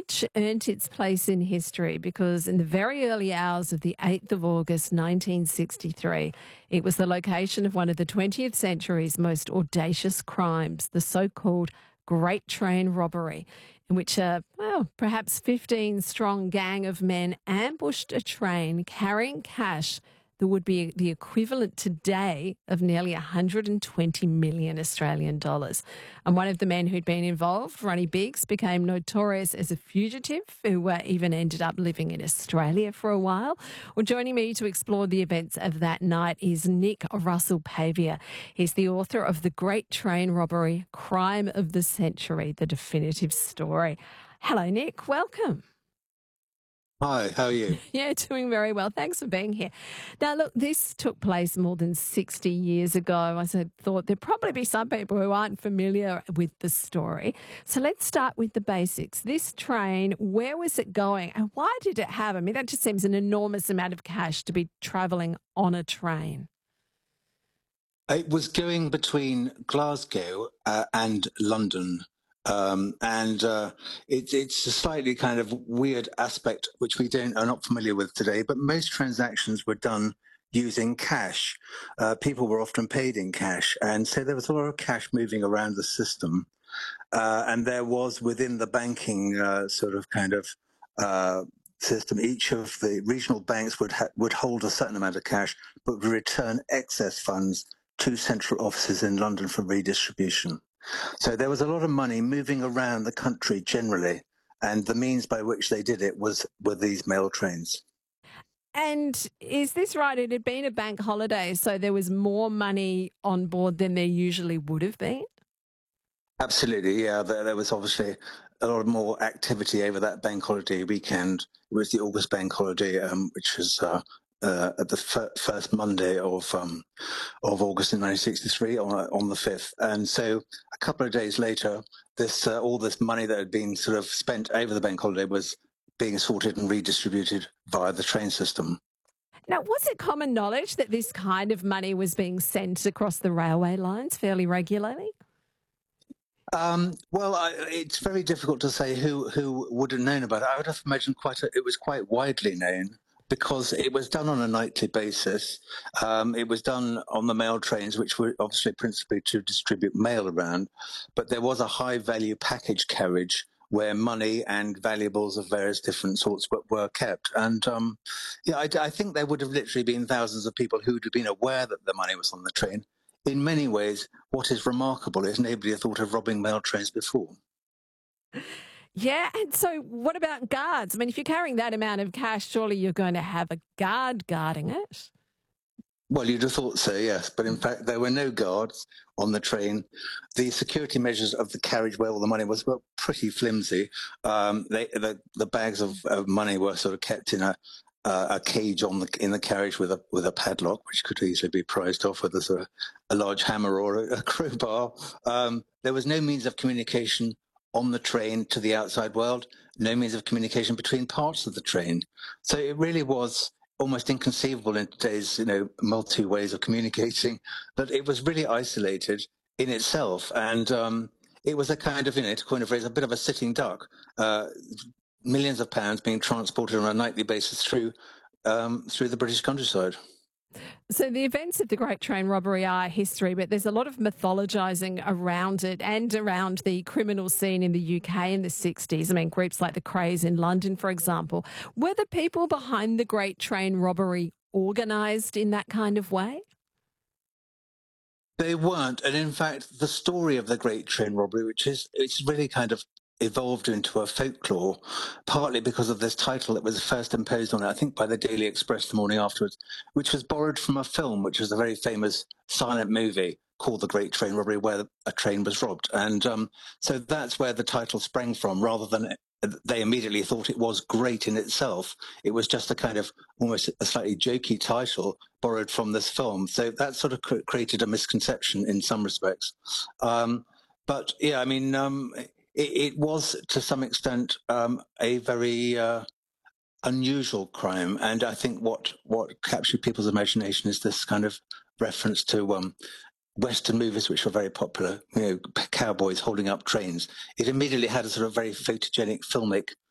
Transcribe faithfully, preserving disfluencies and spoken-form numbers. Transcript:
Woolwich earned its place in history because in the very early hours of the eighth of August nineteen sixty-three, it was the location of one of the twentieth century's most audacious crimes, the so-called Great Train Robbery, in which a, well, perhaps fifteen-strong gang of men ambushed a train carrying cash that would be the equivalent today of nearly one hundred twenty million Australian dollars. And one of the men who'd been involved, Ronnie Biggs, became notorious as a fugitive who uh, even ended up living in Australia for a while. Well, joining me to explore the events of that night is Nick Russell-Pavier. He's the author of The Great Train Robbery, Crime of the Century, The Definitive Story. Hello, Nick. Welcome. Hi, how are you? Yeah, doing very well. Thanks for being here. Now, look, this took place more than sixty years ago. I said, thought there'd probably be some people who aren't familiar with the story. So let's start with the basics. This train, where was it going and why did it have, I mean, that just seems an enormous amount of cash to be travelling on a train. It was going between Glasgow uh, and London. Um, and uh, it, it's a slightly kind of weird aspect which we don't are not familiar with today. But most transactions were done using cash. Uh, people were often paid in cash, and so there was a lot of cash moving around the system. Uh, and there was within the banking uh, sort of kind of uh, system, each of the regional banks would ha- would hold a certain amount of cash, but would return excess funds to central offices in London for redistribution. So there was a lot of money moving around the country generally, and the means by which they did it was were these mail trains. And is this right? It had been a bank holiday, so there was more money on board than there usually would have been? Absolutely, yeah. There, there was obviously a lot more activity over that bank holiday weekend. It was the August bank holiday, um, which was uh, uh, at the f- first Monday of um, of August in nineteen sixty-three on on the fifth. And so a couple of days later, this uh, all this money that had been sort of spent over the bank holiday was being sorted and redistributed via the train system. Now, was it common knowledge that this kind of money was being sent across the railway lines fairly regularly? Um, well, I, it's very difficult to say who, who would have known about it. I would have imagined quite a, it was quite widely known because it was done on a nightly basis. Um, it was done on the mail trains, which were obviously principally to distribute mail around. But there was a high value package carriage where money and valuables of various different sorts were, were kept. And um, yeah, I, I think there would have literally been thousands of people who would have been aware that the money was on the train. In many ways, what is remarkable is nobody had thought of robbing mail trains before. Yeah, and so what about guards? I mean, if you're carrying that amount of cash, surely you're going to have a guard guarding it. Well, you'd have thought so, yes. But in fact, there were no guards on the train. The security measures of the carriage where all the money was were pretty flimsy. Um, they, the, the bags of, of money were sort of kept in a uh, a cage on the in the carriage with a with a padlock, which could easily be prized off with a sort of a large hammer or a, a crowbar. Um, there was no means of communication on the train to the outside world. No means of communication between parts of the train. So it really was almost inconceivable in today's, you know, multi ways of communicating, but it was really isolated in itself. And um, it was a kind of, you know, to coin a phrase, a bit of a sitting duck. Uh, millions of pounds being transported on a nightly basis through um, through the British countryside. So the events of the Great Train Robbery are history, but there's a lot of mythologising around it and around the criminal scene in the U K in the sixties. I mean, groups like the Krays in London, for example. Were the people behind the Great Train Robbery organised in that kind of way? They weren't. And in fact, the story of the Great Train Robbery, which is, it's really kind of evolved into a folklore, partly because of this title that was first imposed on it, I think by the Daily Express the morning afterwards, which was borrowed from a film, which was a very famous silent movie called The Great Train Robbery, where a train was robbed. And um, so that's where the title sprang from, rather than they immediately thought it was great in itself. It was just a kind of almost a slightly jokey title borrowed from this film. So that sort of cr- created a misconception in some respects. Um, but yeah, I mean, um, it, it was to some extent um, a very uh, unusual crime. And I think what, what captured people's imagination is this kind of reference to um, Western movies, which were very popular, you know, cowboys holding up trains. It immediately had a sort of very photogenic filmic